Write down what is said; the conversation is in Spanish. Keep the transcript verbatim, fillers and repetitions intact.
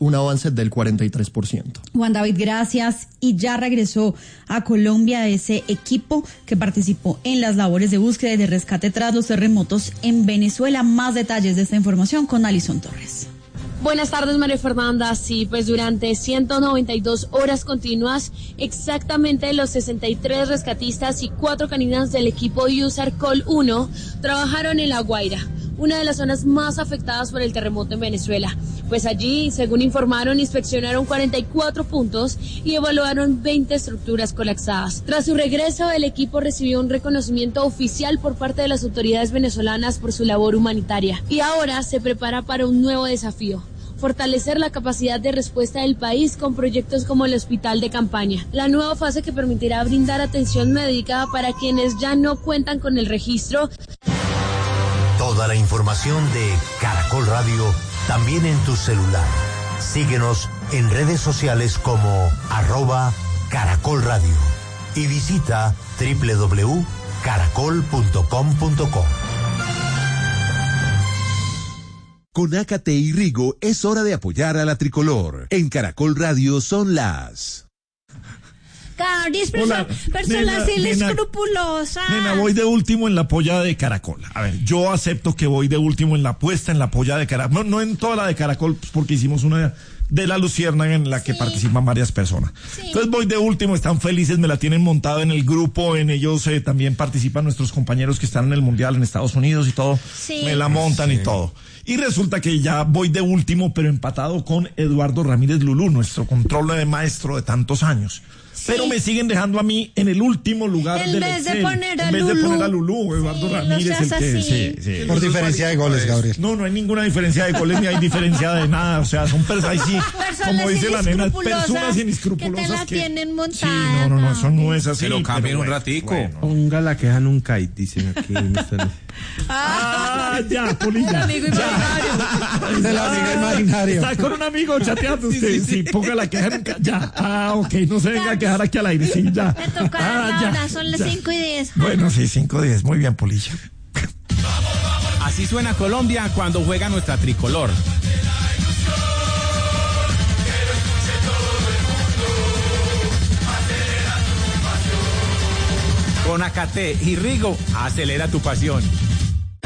un avance del cuarenta y tres por ciento. Juan David, gracias. Y ya regresó a Colombia ese equipo que participó en las labores de búsqueda y de rescate tras los terremotos en Venezuela. Más detalles de esta información con Alison Torres. Buenas tardes, María Fernanda. Sí, pues durante ciento noventa y dos horas continuas, exactamente los sesenta y tres rescatistas y cuatro caninas del equipo USAR-Col uno trabajaron en La Guaira, una de las zonas más afectadas por el terremoto en Venezuela. Pues allí, según informaron, inspeccionaron cuarenta y cuatro puntos y evaluaron veinte estructuras colapsadas. Tras su regreso, el equipo recibió un reconocimiento oficial por parte de las autoridades venezolanas por su labor humanitaria. Y ahora se prepara para un nuevo desafío: fortalecer la capacidad de respuesta del país con proyectos como el hospital de campaña, la nueva fase que permitirá brindar atención médica para quienes ya no cuentan con el registro. Toda la información de Caracol Radio también en tu celular. Síguenos en redes sociales como arroba Caracol Radio y visita doble u doble u doble u punto caracol punto com punto co. Con Ácate y Rigo es hora de apoyar a la tricolor. En Caracol Radio son las... Gaudis, persona, persona escrupulosa. Nena, voy de último en la polla de Caracol. A ver, yo acepto que voy de último en la puesta en la polla de Caracol. No, no en toda la de Caracol, pues porque hicimos una de la Luciérnaga en la que sí participan varias personas. Sí. Entonces voy de último, están felices, me la tienen montada en el grupo, en ellos eh, también participan nuestros compañeros que están en el Mundial en Estados Unidos y todo. Sí. Me la montan sí. y todo. Y resulta que ya voy de último, pero empatado con Eduardo Ramírez Lulú, nuestro control de maestro de tantos años. Sí. Pero me siguen dejando a mí en el último lugar en del vez Excel. de poner a en vez Lulú. de poner a Lulú, Eduardo sí, Ramírez el que sí, sí. Por diferencia de goles, Gabriel. No, no hay ninguna diferencia de goles ni hay diferencia de nada, o sea, son personas sí, como dice la nena, personas inescrupulosas que te la que tienen montada. Sí, no, no, no, eso no es así. Se lo cambien un bueno, ratico. Bueno. Ponga la queja en un kite, dicen aquí. Ah, ya, Polilla. El amigo imaginario. El amigo imaginario. Está con un amigo chateando usted. Sí, sí, sí. sí, ponga la queja en un kite. Ya. Ah, ok, no se venga a quejar aquí al aire. Sí, ya. Me toca ah, la ya, hora, son las cinco y diez. Bueno, sí, cinco y diez. Muy bien, Polilla. Así suena Colombia cuando juega nuestra tricolor. Con Ácate y Rigo, acelera tu pasión.